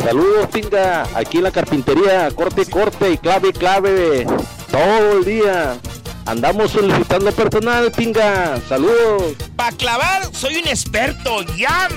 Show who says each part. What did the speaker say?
Speaker 1: Saludos, pinga. Aquí en la carpintería, corte y clave. Todo el día. Andamos solicitando personal, pinga. Saludos.
Speaker 2: Para clavar, soy un experto. Llama.